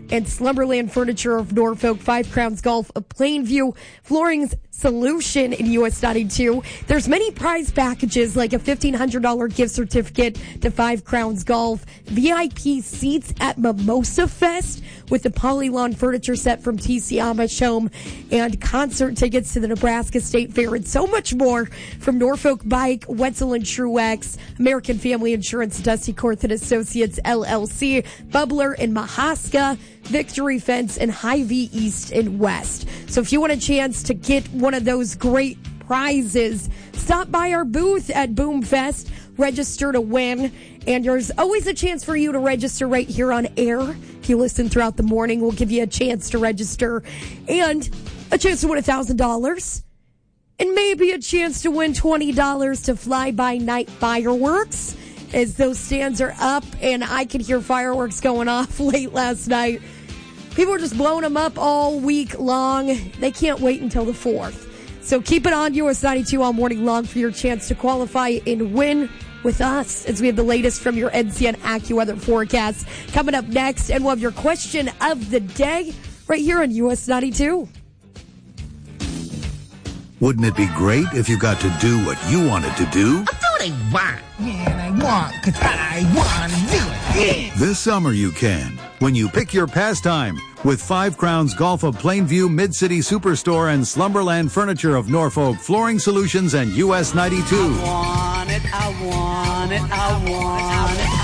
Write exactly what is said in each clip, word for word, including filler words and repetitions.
and Slumberland Furniture of Norfolk, Five Crowns Golf of Plainview, Flooring's Solution in U S ninety-two. There's many prize packages like a fifteen hundred dollars gift certificate to Five Crowns Golf, V I P seats at Mimosa Fest with the Polylawn furniture set from T C Amish Home, and concert tickets to the Nebraska State Fair, and so much more from Norfolk Bike, Wetzel and Truex, American Family Insurance, Dusty Corthan Associates L L C, Bubbler and Mahaska, Victory Fence, and Hy-Vee East and West. So if you want a chance to get one of those great prizes, stop by our booth at Boomfest, register to win, and there's always a chance for you to register right here on air. If you listen throughout the morning, we'll give you a chance to register and a chance to win one thousand dollars and maybe a chance to win twenty dollars to fly-by-night fireworks as those stands are up, and I could hear fireworks going off late last night. People are just blowing them up all week long. They can't wait until the fourth. So keep it on U S ninety-two all morning long for your chance to qualify and win with us as we have the latest from your N C N AccuWeather forecast coming up next, and we'll have your question of the day right here on U S ninety-two. Wouldn't it be great if you got to do what you wanted to do? I'll do what I want. Man, I want, because I want to do it. Yeah. This summer you can, when you pick your pastime with Five Crowns Golf of Plainview, Mid-City Superstore, and Slumberland Furniture of Norfolk, Flooring Solutions, and U S ninety-two. I want it, I want it, I want it, I want it.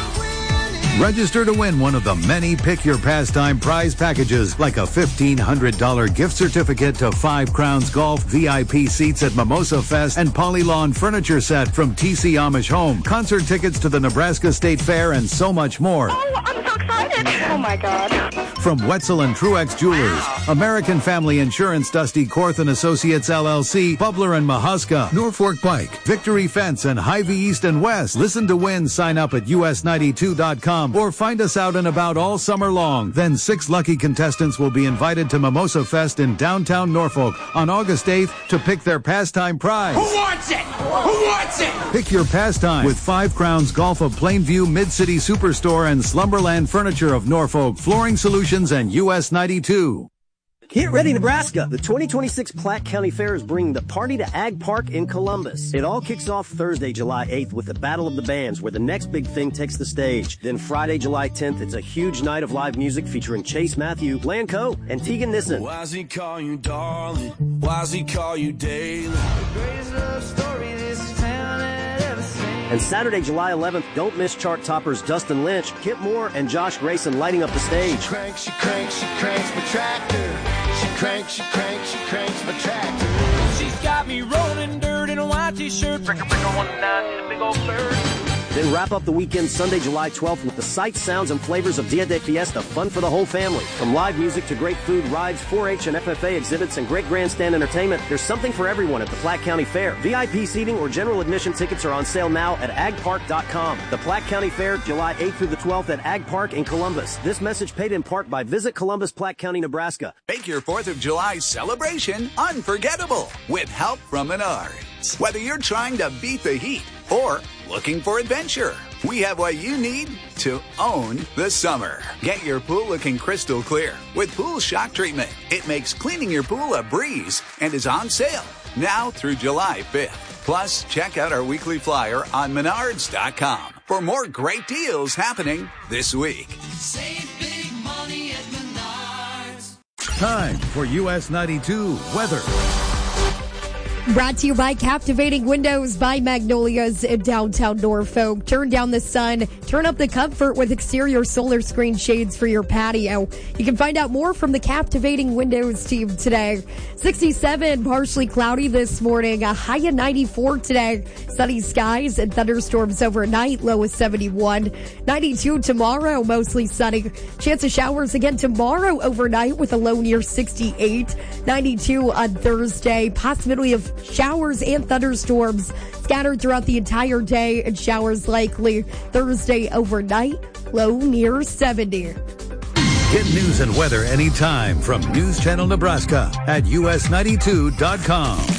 Register to win one of the many Pick Your Pastime prize packages, like a fifteen hundred dollars gift certificate to Five Crowns Golf, V I P seats at Mimosa Fest, and Polylawn furniture set from T C Amish Home, concert tickets to the Nebraska State Fair, and so much more. Oh, I'm so excited. Oh, my God. From Wetzel and Truex Jewelers, American Family Insurance, Dusty Corthan Associates L L C, Bubbler and Mahaska, Norfolk Bike, Victory Fence, and Hy-Vee East and West. Listen to win. Sign up at U S ninety-two dot com or find us out and about all summer long. Then six lucky contestants will be invited to Mimosa Fest in downtown Norfolk on August eighth to pick their pastime prize. Who wants it? Who wants it? Pick your pastime with Five Crowns Golf of Plainview, Mid-City Superstore, and Slumberland Furniture of Norfolk, Flooring Solutions, and U S ninety-two. Get ready, Nebraska! The twenty twenty-six Platte County Fair is bringing the party to Ag Park in Columbus. It all kicks off Thursday, July eighth with the Battle of the Bands, where the next big thing takes the stage. Then Friday, July tenth, it's a huge night of live music featuring Chase Matthew, Lanco, and Tegan Nissen. Why does he call you darling? Why does he call you daily? The greatest love story this town had ever seen. And Saturday, July eleventh, don't miss chart toppers Dustin Lynch, Kip Moore, and Josh Grayson lighting up the stage. She cranks, she cranks, she cranks my tractor. She cranks, she cranks, she cranks my tractor. She's got me rolling dirt in a white t-shirt. Breaker, breaker, one nine, hit a big old bird. Then wrap up the weekend Sunday, July twelfth with the sights, sounds, and flavors of Dia de Fiesta, fun for the whole family. From live music to great food, rides, four H and F F A exhibits, and great grandstand entertainment, there's something for everyone at the Platte County Fair. V I P seating or general admission tickets are on sale now at ag park dot com. The Platte County Fair, July eighth through the twelfth at Ag Park in Columbus. This message paid in part by Visit Columbus, Platte County, Nebraska. Make your fourth of July celebration unforgettable with help from Menards. Whether you're trying to beat the heat or looking for adventure, we have what you need to own the summer. Get your pool looking crystal clear with Pool Shock Treatment. It makes cleaning your pool a breeze and is on sale now through July fifth. Plus, check out our weekly flyer on menards dot com for more great deals happening this week. Save big money at Menards. Time for U S ninety-two weather. Brought to you by Captivating Windows by Magnolias in downtown Norfolk. Turn down the sun, turn up the comfort with exterior solar screen shades for your patio. You can find out more from the Captivating Windows team today. sixty-seven, partially cloudy this morning, a high of ninety-four today. Sunny skies and thunderstorms overnight, low of seventy-one. ninety-two tomorrow, mostly sunny. Chance of showers again tomorrow overnight with a low near sixty-eight. ninety-two on Thursday, possibility of showers and thunderstorms scattered throughout the entire day, and showers likely Thursday overnight, low near seventy. Get news and weather anytime from News Channel Nebraska at U S ninety-two dot com.